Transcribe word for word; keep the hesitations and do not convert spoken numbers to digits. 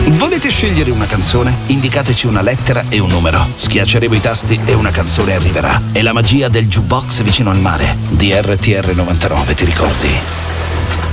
Volete scegliere una canzone? Indicateci una lettera e un numero. Schiacceremo i tasti e una canzone arriverà. È la magia del jukebox vicino al mare. D R T R novantanove, ti ricordi?